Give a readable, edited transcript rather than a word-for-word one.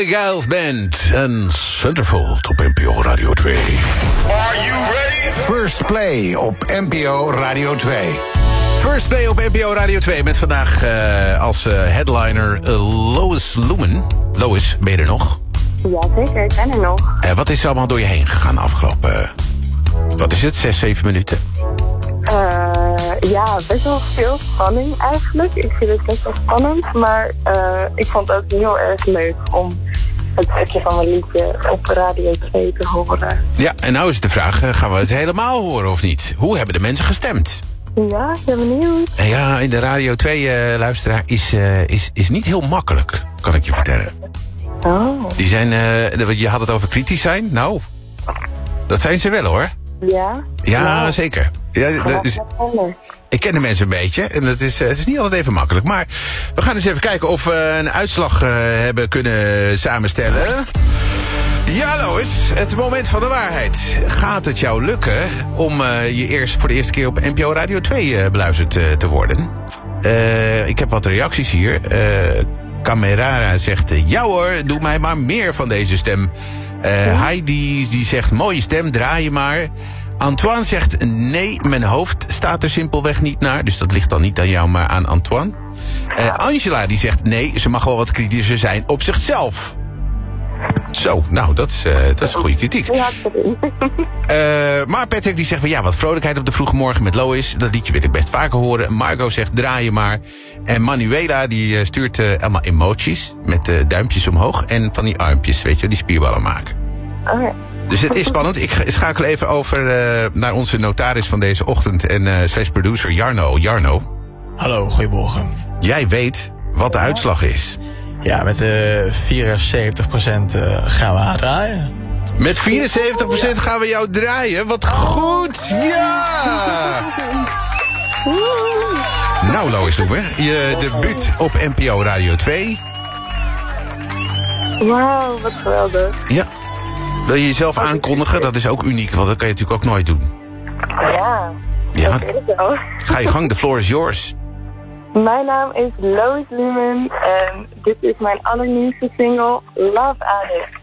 Giles Band en Centerfold op NPO Radio 2. Are you ready? First Play op NPO Radio 2. First Play op NPO Radio 2 met vandaag als headliner Lois Lumen. Lois, ben je er nog? Jazeker, ik ben er nog. Wat is er allemaal door je heen gegaan de afgelopen... wat is het, 6, 7 minuten? Ja, best wel veel spanning eigenlijk. Ik vind het best wel spannend, maar ik vond het ook heel erg leuk om het stukje van mijn liedje op Radio 2 te horen. Ja, en nou is de vraag, gaan we het helemaal horen of niet? Hoe hebben de mensen gestemd? Ja, ik ben benieuwd. En ja, in de Radio 2-luisteraar is niet heel makkelijk, kan ik je vertellen. Oh. Die zijn, je had het over kritisch zijn. Nou, dat zijn ze wel hoor. Ja? Ja, zeker. Ja, dat is, ik ken de mensen een beetje en het is niet altijd even makkelijk. Maar we gaan eens even kijken of we een uitslag hebben kunnen samenstellen. Ja, Lois, het moment van de waarheid. Gaat het jou lukken om voor de eerste keer op NPO Radio 2 beluisterd te worden? Ik heb wat reacties hier. Camerara zegt, ja hoor, doe mij maar meer van deze stem. Heidi die zegt, mooie stem, draai je maar. Antoine zegt, nee, mijn hoofd staat er simpelweg niet naar. Dus dat ligt dan niet aan jou, maar aan Antoine. Angela die zegt, nee, ze mag wel wat kritischer zijn op zichzelf. Zo, nou, dat is een goede kritiek. Maar Patrick die zegt, ja, wat vrolijkheid op de vroege morgen met Lois. Dat liedje wil ik best vaker horen. Margot zegt, draai je maar. En Manuela die stuurt allemaal emojis met duimpjes omhoog. En van die armpjes, weet je, die spierballen maken. Oh ja. Dus het is spannend. Ik schakel even over naar onze notaris van deze ochtend en /producer Jarno. Jarno. Hallo, goedemorgen. Jij weet wat de uitslag is. Ja, met 74% gaan we haar draaien. Met 74% gaan we jou draaien. Wat goed! Ja! Nou, Lois Loemen, je debuut op NPO Radio 2. Wauw, wat geweldig. Ja. Wil je jezelf aankondigen? Dat is ook uniek, want dat kan je natuurlijk ook nooit doen. Ja, Ja. dat weet ik wel. Ga je gang, de floor is yours. Mijn naam is Lois Lumen en dit is mijn allernieuwste single, Love Addict.